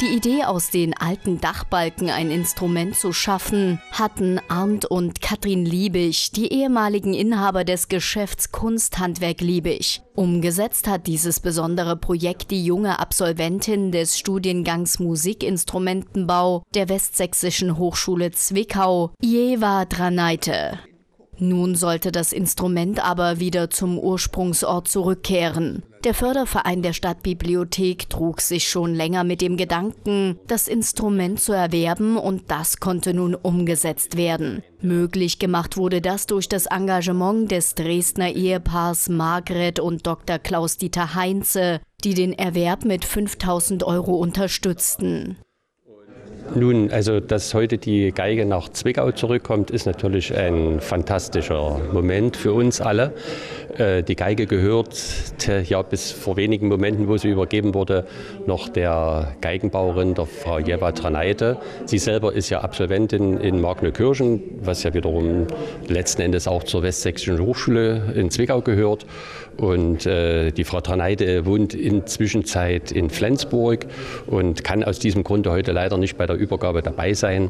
Die Idee, aus den alten Dachbalken ein Instrument zu schaffen, hatten Arndt und Katrin Liebig, die ehemaligen Inhaber des Geschäfts Kunsthandwerk Liebig. Umgesetzt hat dieses besondere Projekt die junge Absolventin des Studiengangs Musikinstrumentenbau der Westsächsischen Hochschule Zwickau, Ieva Draneite. Nun sollte das Instrument aber wieder zum Ursprungsort zurückkehren. Der Förderverein der Stadtbibliothek trug sich schon länger mit dem Gedanken, das Instrument zu erwerben, und das konnte nun umgesetzt werden. Möglich gemacht wurde das durch das Engagement des Dresdner Ehepaars Margret und Dr. Klaus-Dieter Heinze, die den Erwerb mit 5.000 € unterstützten. Nun, also dass heute die Geige nach Zwickau zurückkommt, ist natürlich ein fantastischer Moment für uns alle. Die Geige gehörte ja bis vor wenigen Momenten, wo sie übergeben wurde, noch der Geigenbauerin, der Frau Ieva Draneite. Sie selber ist ja Absolventin in Markneukirchen, was ja wiederum letzten Endes auch zur Westsächsischen Hochschule in Zwickau gehört. Und die Frau Draneite wohnt inzwischen in Flensburg und kann aus diesem Grunde heute leider nicht bei der Übergabe dabei sein.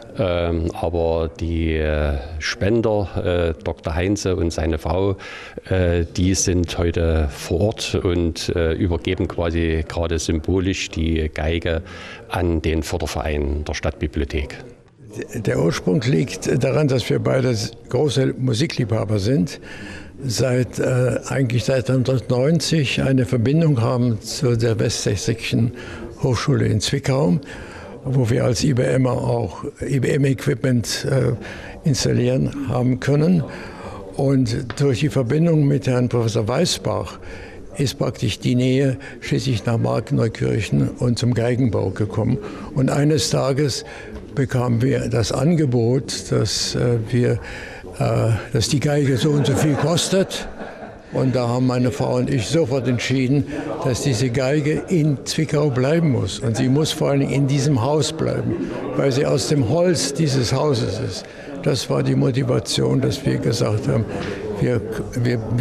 Aber die Spender, Dr. Heinze und seine Frau, die sind heute vor Ort und übergeben quasi gerade symbolisch die Geige an den Förderverein der Stadtbibliothek. Der Ursprung liegt daran, dass wir beide große Musikliebhaber sind. Eigentlich seit 1990 eine Verbindung haben zu der Westsächsischen Hochschule in Zwickau, wo wir als IBMer auch IBM-Equipment installieren haben können. Und durch die Verbindung mit Herrn Professor Weißbach ist praktisch die Nähe schließlich nach Markneukirchen und zum Geigenbau gekommen. Und eines Tages bekamen wir das Angebot, dass die Geige so und so viel kostet. Und da haben meine Frau und ich sofort entschieden, dass diese Geige in Zwickau bleiben muss. Und sie muss vor allem in diesem Haus bleiben, weil sie aus dem Holz dieses Hauses ist. Das war die Motivation, dass wir gesagt haben, wir